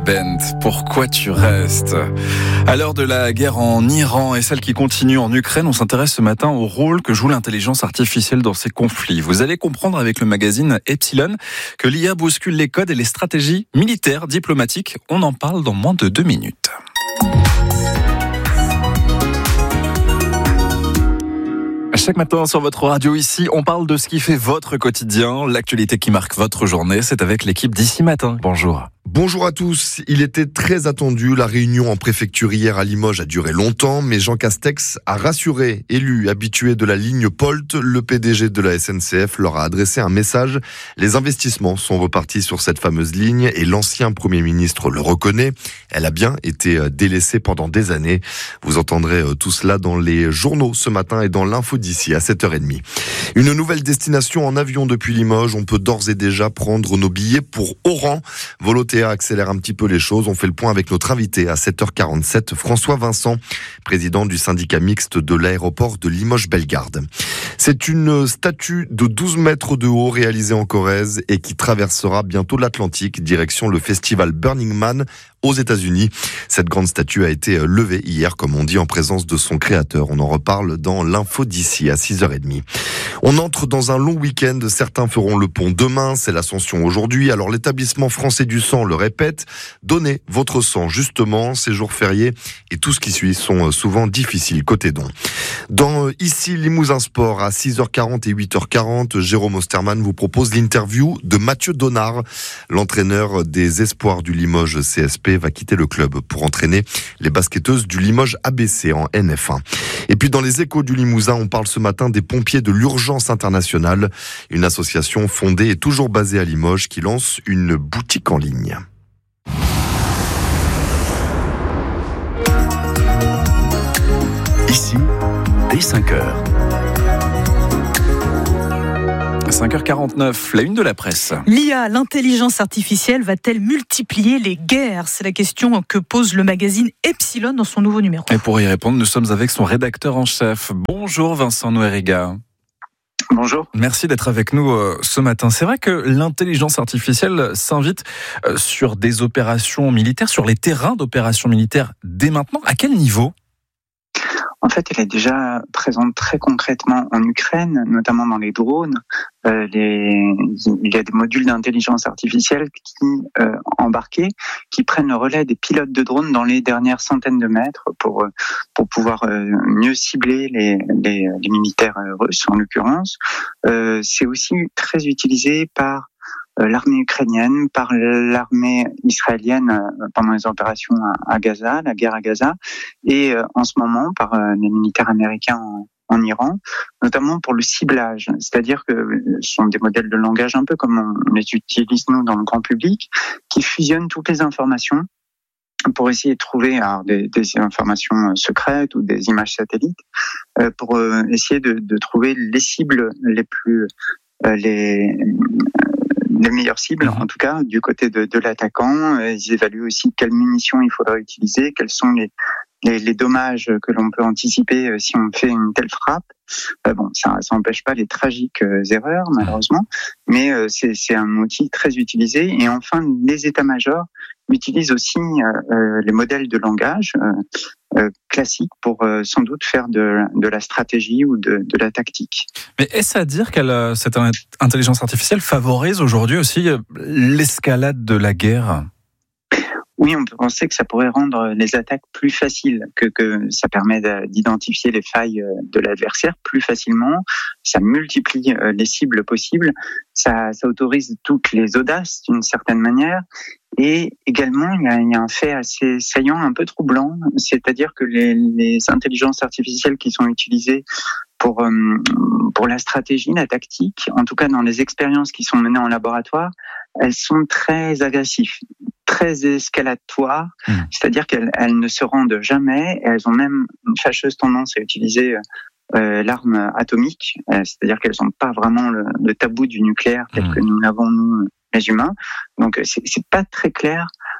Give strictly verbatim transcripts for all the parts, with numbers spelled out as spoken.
Band, pourquoi tu restes ? À l'heure de la guerre en Iran et celle qui continue en Ukraine, on s'intéresse ce matin au rôle que joue l'intelligence artificielle dans ces conflits. Vous allez comprendre avec le magazine Epsilon que l'I A bouscule les codes et les stratégies militaires, diplomatiques. On en parle dans moins de deux minutes. Chaque matin sur votre radio ici, on parle de ce qui fait votre quotidien, l'actualité qui marque votre journée. C'est avec l'équipe d'ici matin. Bonjour. Bonjour à tous. Il était très attendu. La réunion en préfecture hier à Limoges a duré longtemps, mais Jean Castex a rassuré. Élu habitué de la ligne Polt, le P D G de la S N C F leur a adressé un message. Les investissements sont repartis sur cette fameuse ligne et l'ancien Premier ministre le reconnaît. Elle a bien été délaissée pendant des années. Vous entendrez tout cela dans les journaux ce matin et dans l'info d'ici à sept heures trente. Une nouvelle destination en avion depuis Limoges. On peut d'ores et déjà prendre nos billets pour Oran. Volotea accélère un petit peu les choses. On fait le point avec notre invité à sept heures quarante-sept, François Vincent, président du syndicat mixte de l'aéroport de Limoges-Bellegarde. C'est une statue de douze mètres de haut réalisée en Corrèze et qui traversera bientôt l'Atlantique, direction le festival Burning Man aux États-Unis. Cette grande statue a été levée hier, comme on dit, en présence de son créateur. On en reparle dans l'info d'ici à six heures trente. On entre dans un long week-end. Certains feront le pont demain. C'est l'Ascension aujourd'hui. Alors l'établissement français du sang le répète. Donnez votre sang, justement. Ces jours fériés et tout ce qui suit sont souvent difficiles côté don. Dans Ici Limousin Sport, à six heures quarante et huit heures quarante, Jérôme Osterman vous propose l'interview de Mathieu Donard. L'entraîneur des espoirs du Limoges C S P va quitter le club pour entraîner les basketteuses du Limoges A B C en N F un. Et puis dans les échos du Limousin, on parle ce matin des pompiers de l'urgence internationale, une association fondée et toujours basée à Limoges qui lance une boutique en ligne. Ici, dès cinq heures. cinq heures quarante-neuf, la une de la presse. L'I A, l'intelligence artificielle, va-t-elle multiplier les guerres ? C'est la question que pose le magazine Epsilon dans son nouveau numéro. Et pour y répondre, nous sommes avec son rédacteur en chef. Bonjour Vincent Noeriga. Bonjour. Merci d'être avec nous euh, ce matin. C'est vrai que l'intelligence artificielle s'invite euh, sur des opérations militaires, sur les terrains d'opérations militaires dès maintenant. À quel niveau ? En fait, elle est déjà présente très concrètement en Ukraine, notamment dans les drones. Euh, les, il y a des modules d'intelligence artificielle qui euh, embarqués, qui prennent le relais des pilotes de drones dans les dernières centaines de mètres pour pour pouvoir euh, mieux cibler les, les, les militaires russes en l'occurrence. Euh, c'est aussi très utilisé par l'armée ukrainienne, par l'armée israélienne pendant les opérations à Gaza, la guerre à Gaza, et en ce moment par les militaires américains en, en Iran, notamment pour le ciblage. C'est-à-dire que ce sont des modèles de langage un peu comme on les utilise nous dans le grand public, qui fusionnent toutes les informations pour essayer de trouver alors, des, des informations secrètes ou des images satellites, euh, pour euh, essayer de, de trouver les cibles les plus... Euh, les les meilleures cibles, en tout cas, du côté de, de l'attaquant. Ils évaluent aussi quelles munitions il faudra utiliser, quels sont les, les, les dommages que l'on peut anticiper si on fait une telle frappe. Euh, bon, ça n'empêche pas les tragiques euh, erreurs, malheureusement, mais euh, c'est, c'est un outil très utilisé. Et enfin, les états-majors utilisent aussi euh, les modèles de langage euh, euh, classiques pour euh, sans doute faire de, de la stratégie ou de, de la tactique. Mais est-ce à dire que cette intelligence artificielle favorise aujourd'hui aussi l'escalade de la guerre ? Oui, on peut penser que ça pourrait rendre les attaques plus faciles, que, que ça permet d'identifier les failles de l'adversaire plus facilement, ça multiplie les cibles possibles, ça, ça autorise toutes les audaces d'une certaine manière, et également il y a, il y a un fait assez saillant, un peu troublant, c'est-à-dire que les, les intelligences artificielles qui sont utilisées pour euh, pour la stratégie, la tactique, en tout cas dans les expériences qui sont menées en laboratoire, elles sont très agressives, très escalatoires, mmh. C'est-à-dire qu'elles elles ne se rendent jamais, et elles ont même une fâcheuse tendance à utiliser euh, l'arme atomique, euh, c'est-à-dire qu'elles n'ont pas vraiment le, le tabou du nucléaire tel mmh. que nous l'avons nous les humains. Donc c'est, c'est pas très clair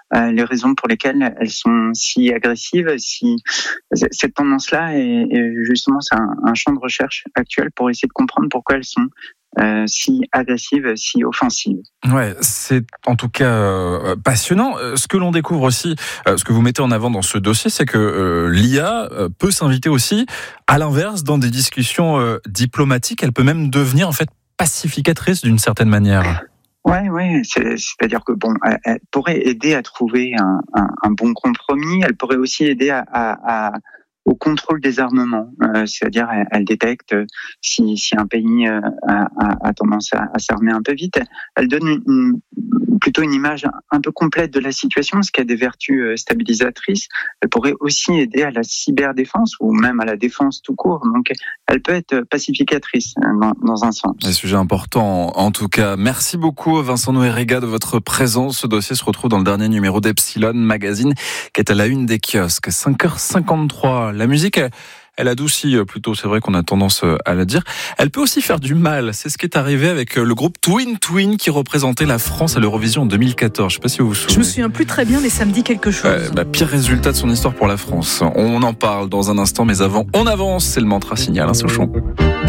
euh, les raisons pour lesquelles elles sont si agressives. Si cette tendance-là est, est justement c'est un, un champ de recherche actuel pour essayer de comprendre pourquoi elles sont Euh, si agressive, si offensive. Ouais, c'est en tout cas euh, passionnant. Ce que l'on découvre aussi, euh, ce que vous mettez en avant dans ce dossier, c'est que euh, l'I A euh, peut s'inviter aussi, à l'inverse, dans des discussions euh, diplomatiques. Elle peut même devenir en fait pacificatrice d'une certaine manière. Ouais, ouais, c'est, c'est-à-dire que bon, elle, elle pourrait aider à trouver un, un, un bon compromis. Elle pourrait aussi aider à, à, à au contrôle des armements, euh, c'est-à-dire elle, elle détecte si, si un pays euh, a, a tendance à, à s'armer un peu vite. Elle donne une, une, plutôt une image un peu complète de la situation, ce qui a des vertus stabilisatrices. Elle pourrait aussi aider à la cyberdéfense ou même à la défense tout court. Donc, elle peut être pacificatrice dans, dans un sens. Un sujet important en tout cas. Merci beaucoup Vincent Noërega de votre présence. Ce dossier se retrouve dans le dernier numéro d'Epsilon Magazine qui est à la une des kiosques. cinq heures cinquante-trois. La musique, elle, elle adoucit plutôt, c'est vrai qu'on a tendance à la dire. Elle peut aussi faire du mal. C'est ce qui est arrivé avec le groupe Twin Twin qui représentait la France à l'Eurovision en deux mille quatorze. Je ne sais pas si vous vous souvenez. Je me souviens plus très bien, mais ça me dit quelque chose. Euh, bah, pire résultat de son histoire pour la France. On en parle dans un instant, mais avant, on avance. C'est le mantra signal, hein, Souchon.